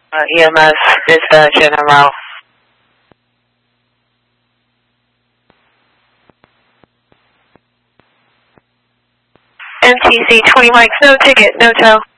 EMS, dispatch, NMO. MTC 20 mics, no ticket, no tow.